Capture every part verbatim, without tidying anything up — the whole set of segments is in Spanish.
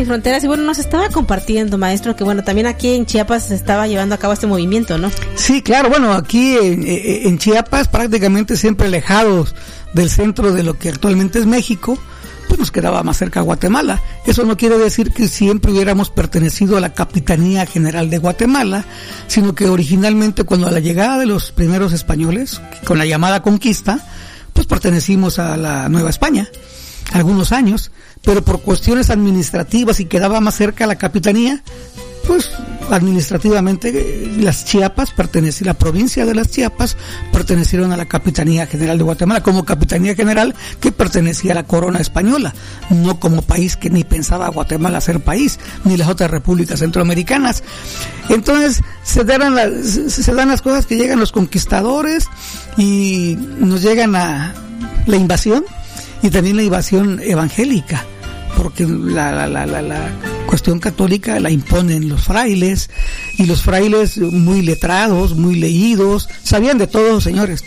Sin Fronteras, y bueno, nos estaba compartiendo, maestro, que bueno, también aquí en Chiapas se estaba llevando a cabo este movimiento, ¿no? Sí, claro, bueno, aquí en, en Chiapas, prácticamente siempre alejados del centro de lo que actualmente es México, pues nos quedaba más cerca Guatemala. Eso no quiere decir que siempre hubiéramos pertenecido a la Capitanía General de Guatemala, sino que originalmente, cuando a la llegada de los primeros españoles, con la llamada conquista, pues pertenecimos a la Nueva España, algunos años, pero por cuestiones administrativas y quedaba más cerca a la Capitanía, pues administrativamente las Chiapas pertenecen, la provincia de las Chiapas pertenecieron a la Capitanía General de Guatemala, como Capitanía General que pertenecía a la corona española, no como país, que ni pensaba Guatemala ser país, ni las otras repúblicas centroamericanas. Entonces se dan las, se dan las cosas que llegan los conquistadores y nos llegan a la invasión, y también la invasión evangélica, porque la, la, la, la, la cuestión católica la imponen los frailes, y los frailes muy letrados, muy leídos, sabían de todo, señores,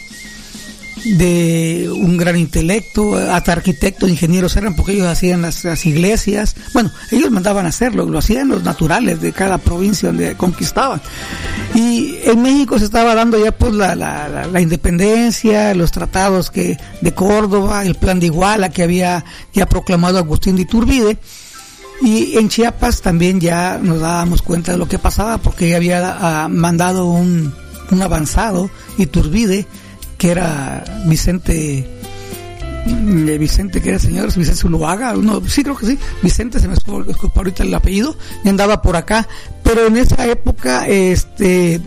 de un gran intelecto, hasta arquitectos, ingenieros eran, porque ellos hacían las, las iglesias. Bueno, ellos mandaban a hacerlo, lo hacían los naturales de cada provincia donde conquistaban. Y en México se estaba dando ya pues la, la, la, la independencia, los tratados que de Córdoba, el plan de Iguala que había ya proclamado Agustín de Iturbide. Y en Chiapas también ya nos dábamos cuenta de lo que pasaba, porque ya había uh, mandado un, un avanzado, Iturbide, que era Vicente, Vicente, que era señor, Vicente Zuluaga, no, sí creo que sí, Vicente, se me escapó ahorita el apellido, y andaba por acá, pero en esa época, este,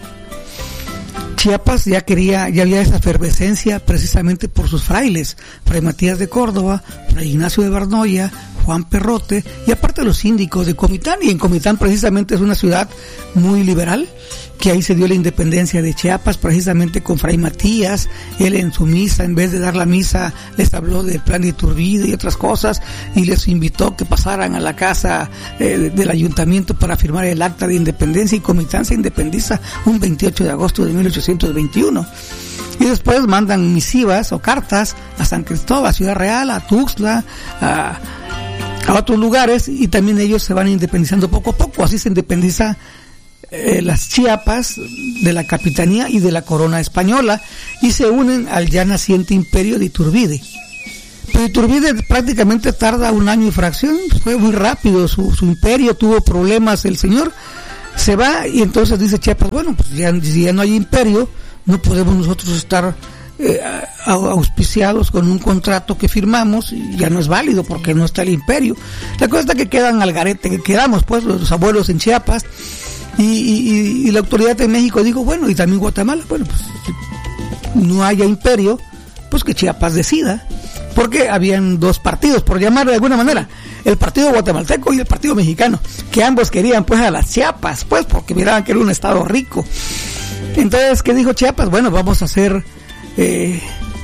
Chiapas ya quería, ya había esa efervescencia precisamente por sus frailes, Fray Matías de Córdoba, Fray Ignacio de Bernoya, Juan Perrote, y aparte los síndicos de Comitán, y en Comitán precisamente es una ciudad muy liberal, que ahí se dio la independencia de Chiapas, precisamente con Fray Matías. Él en su misa, en vez de dar la misa, les habló del plan de Iturbide y otras cosas, y les invitó que pasaran a la casa eh, del ayuntamiento para firmar el acta de independencia, y Comitán se independiza un veintiocho de agosto de mil ochocientos veintiuno. Y después mandan misivas o cartas a San Cristóbal, a Ciudad Real, a Tuxtla, a, a otros lugares, y también ellos se van independizando poco a poco. Así se independiza Eh, las Chiapas de la Capitanía y de la corona española, y se unen al ya naciente imperio de Iturbide. Pero Iturbide prácticamente tarda un año y fracción, fue muy rápido su, su imperio, tuvo problemas el señor, se va, y entonces dice Chiapas, bueno, pues ya, si ya no hay imperio, no podemos nosotros estar eh, auspiciados con un contrato que firmamos, y ya no es válido porque no está el imperio. La cosa es que quedan al garete, que quedamos pues los abuelos en Chiapas. Y, y, y la autoridad de México dijo, bueno, y también Guatemala, bueno, pues no haya imperio, pues que Chiapas decida, porque habían dos partidos, por llamar de alguna manera, el partido guatemalteco y el partido mexicano, que ambos querían pues a las Chiapas, pues porque miraban que era un estado rico. Entonces, ¿qué dijo Chiapas? Bueno, vamos a hacer eh,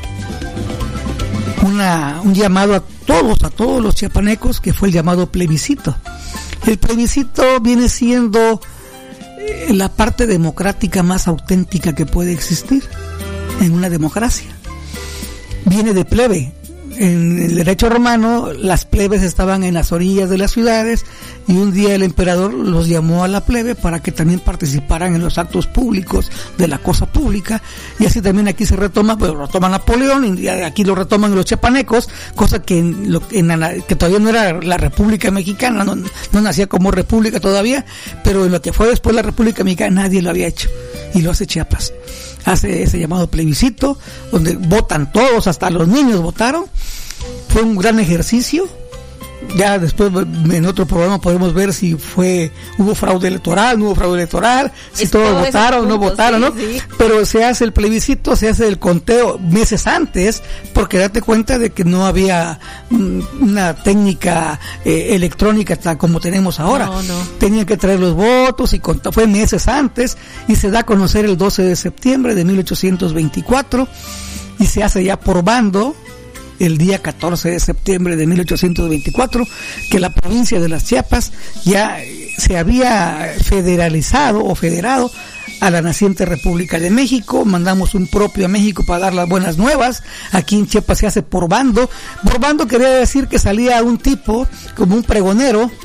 una un llamado a todos, a todos los chiapanecos, que fue el llamado plebiscito. El plebiscito viene siendo la parte democrática más auténtica que puede existir en una democracia. Viene de plebe. En el derecho romano, las plebes estaban en las orillas de las ciudades, y un día el emperador los llamó a la plebe para que también participaran en los actos públicos de la cosa pública, y así también aquí se retoma, pues lo retoma Napoleón, y aquí lo retoman los chiapanecos, cosa que, en lo, en la, que todavía no era la República Mexicana, no, no nacía como república todavía, pero en lo que fue después la República Mexicana nadie lo había hecho, y lo hace Chiapas. Hace ese llamado plebiscito, donde votan todos, hasta los niños votaron. Fue un gran ejercicio. Ya después en otro programa podemos ver si fue hubo fraude electoral, no hubo fraude electoral, si todos votaron o no votaron, ¿no? Sí. Pero se hace el plebiscito, se hace el conteo meses antes, porque date cuenta de que no había mm, una técnica eh, electrónica tal como tenemos ahora. No, no. Tenían que traer los votos, y cont- fue meses antes, y se da a conocer el doce de septiembre de mil ochocientos veinticuatro, y se hace ya por bando el día catorce de septiembre de mil ochocientos veinticuatro, que la provincia de las Chiapas ya se había federalizado o federado a la naciente República de México. Mandamos un propio a México para dar las buenas nuevas. Aquí en Chiapas se hace por bando. Por bando quería decir que salía un tipo como un pregonero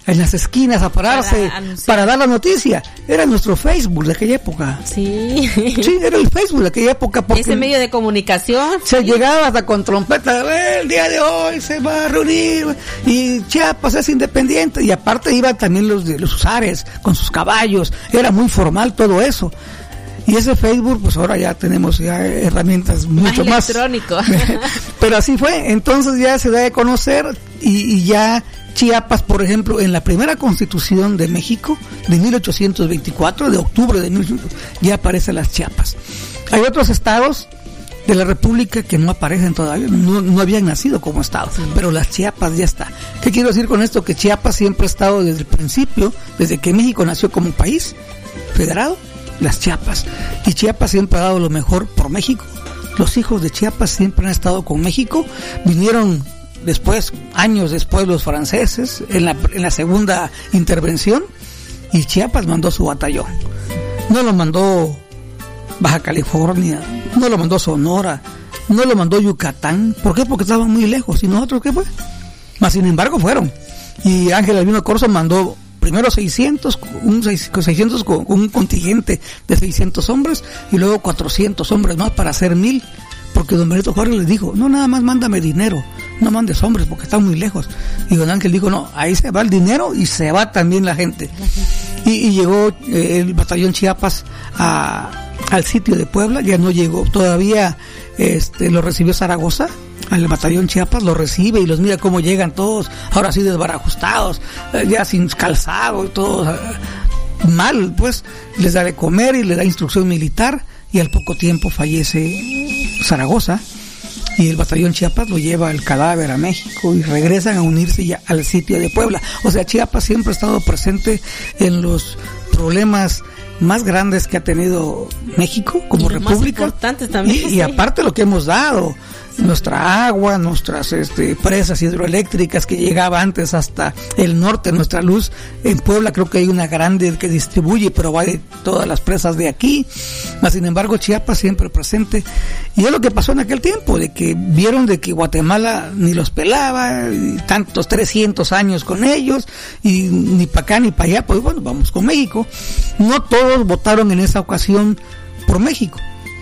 en las esquinas a pararse para, para dar la noticia. Era nuestro Facebook de aquella época. Sí. Sí, era el Facebook de aquella época. Porque ese medio de comunicación. Se sí. llegaba hasta con trompeta, el día de hoy se va a reunir y Chiapas es independiente. Y aparte iban también los de los usares con sus caballos. Era muy formal todo eso. Y ese Facebook, pues ahora ya tenemos ya herramientas mucho más, más electrónico. Pero así fue. Entonces ya se da de conocer y, y ya Chiapas, por ejemplo, en la primera Constitución de México de mil ochocientos veinticuatro, de octubre de mil ochocientos veinticuatro, ya aparecen las Chiapas. Hay otros estados de la República que no aparecen todavía, no, no habían nacido como estado, sí. Pero las Chiapas ya está. ¿Qué quiero decir con esto? Que Chiapas siempre ha estado desde el principio, desde que México nació como país federado, las Chiapas. Y Chiapas siempre ha dado lo mejor por México. Los hijos de Chiapas siempre han estado con México. Vinieron después, años después, los franceses en la, en la segunda intervención, y Chiapas mandó su batallón. No lo mandó Baja California, no lo mandó Sonora, no lo mandó Yucatán. ¿Por qué? Porque estaban muy lejos. ¿Y nosotros qué fue? Mas sin embargo fueron. Y Ángel Albino Corzo mandó primero seiscientos, un seiscientos con un contingente de seiscientos hombres, y luego cuatrocientos hombres más para hacer mil, porque don Benito Juárez les dijo, no, nada más mándame dinero, no mandes hombres porque están muy lejos. Y don Ángel dijo, no, ahí se va el dinero y se va también la gente. Y, y llegó eh, el batallón Chiapas a, al sitio de Puebla, ya no llegó, todavía este lo recibió Zaragoza. Al batallón Chiapas lo recibe y los mira cómo llegan todos, ahora sí desbarajustados, ya sin calzado y todo mal, pues les da de comer y les da instrucción militar, y al poco tiempo fallece Zaragoza y el batallón Chiapas lo lleva el cadáver a México y regresan a unirse ya al sitio de Puebla. O sea, Chiapas siempre ha estado presente en los problemas más grandes que ha tenido México como y república, más importantes también, y, sí. y aparte lo que hemos dado, nuestra agua, nuestras este, presas hidroeléctricas que llegaba antes hasta el norte, nuestra luz en Puebla, creo que hay una grande que distribuye, pero va de todas las presas de aquí. Mas sin embargo Chiapas siempre presente, y es lo que pasó en aquel tiempo, de que vieron de que Guatemala ni los pelaba, y tantos trescientos años con ellos, y ni para acá ni para allá, pues bueno, vamos con México. No todos votaron en esa ocasión por México,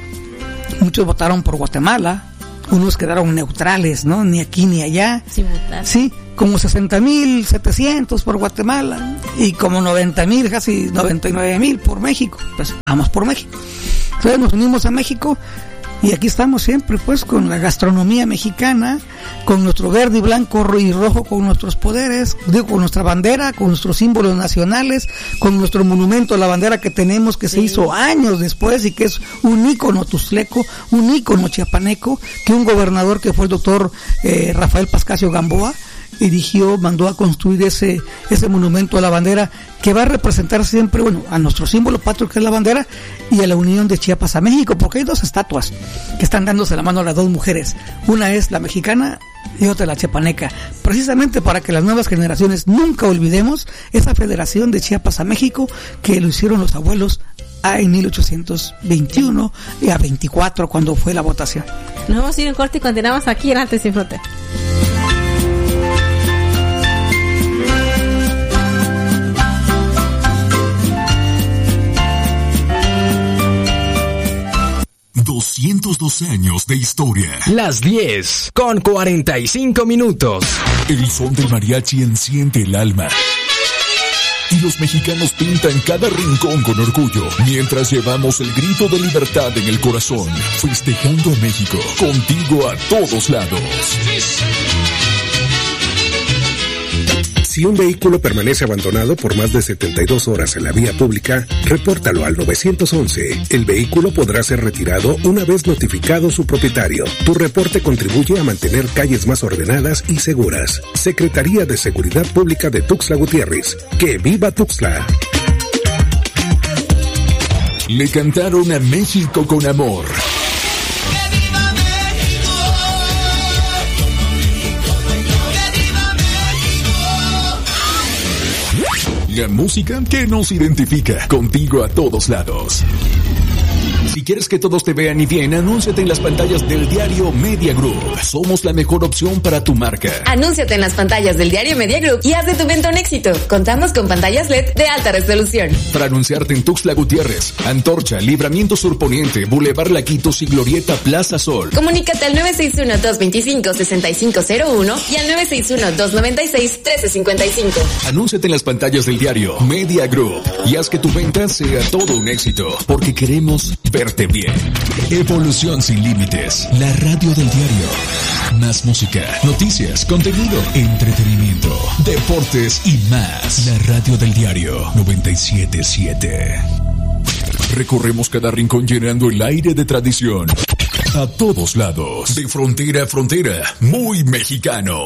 muchos votaron por Guatemala, unos quedaron neutrales, ¿no? Ni aquí ni allá. Sí, votar. Sí, como sesenta mil setecientos por Guatemala y como noventa mil, casi noventa y nueve mil por México. Pues vamos por México. Entonces nos unimos a México y aquí estamos siempre, pues, con la gastronomía mexicana, con nuestro verde y blanco y rojo, con nuestros poderes, digo, con nuestra bandera, con nuestros símbolos nacionales, con nuestro monumento a la bandera que tenemos, que sí. Se hizo años después y que es un ícono tuzleco, un ícono chiapaneco, que un gobernador que fue el doctor eh, Rafael Pascasio Gamboa erigió, mandó a construir ese ese monumento a la bandera, que va a representar siempre, bueno, a nuestro símbolo patrio, que es la bandera, y a la unión de Chiapas a México, porque hay dos estatuas que están dándose la mano a las dos mujeres. Una es la mexicana y otra la chiapaneca, precisamente para que las nuevas generaciones nunca olvidemos esa federación de Chiapas a México, que lo hicieron los abuelos en mil ochocientos veintiuno y a veinticuatro, cuando fue la votación. Nos vamos a ir en corte y continuamos aquí en Antes Sin Frontera. doscientos doce años de historia. Las diez con cuarenta y cinco minutos. El son del mariachi enciende el alma. Y los mexicanos pintan cada rincón con orgullo, mientras llevamos el grito de libertad en el corazón, festejando a México, contigo a todos lados. Si un vehículo permanece abandonado por más de setenta y dos horas en la vía pública, repórtalo al nueve once. El vehículo podrá ser retirado una vez notificado su propietario. Tu reporte contribuye a mantener calles más ordenadas y seguras. Secretaría de Seguridad Pública de Tuxtla Gutiérrez. ¡Que viva Tuxtla! Le cantaron a México con amor. La música que nos identifica, contigo a todos lados. Si quieres que todos te vean y bien, anúnciate en las pantallas del diario Media Group. Somos la mejor opción para tu marca. Anúnciate en las pantallas del diario Media Group y haz de tu venta un éxito. Contamos con pantallas L E D de alta resolución. Para anunciarte en Tuxtla Gutiérrez, Antorcha, Libramiento Sur Poniente, Boulevard Laquitos y Glorieta Plaza Sol. Comunícate al nueve seis uno, dos dos cinco, seis cinco cero uno y al nueve seis uno, dos nueve seis, uno tres cinco cinco. Anúnciate en las pantallas del diario Media Group y haz que tu venta sea todo un éxito, porque queremos verte bien. Evolución sin límites, la radio del diario. Más música, noticias, contenido, entretenimiento, deportes y más. La radio del diario noventa y siete siete. Recorremos cada rincón llenando el aire de tradición. A todos lados, de frontera a frontera, muy mexicano.